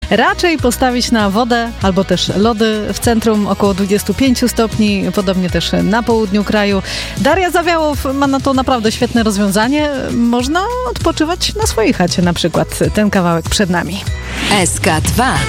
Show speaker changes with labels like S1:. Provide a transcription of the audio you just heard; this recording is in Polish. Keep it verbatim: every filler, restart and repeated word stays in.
S1: raczej postawić na wodę albo też lody. W centrum około dwadzieścia pięć stopni, podobnie też na południu kraju. Daria Zawiałow ma na to naprawdę świetne rozwiązanie. Można odpoczywać na swojej chacie na przykład. Ten kawałek przed nami.
S2: S K dwa.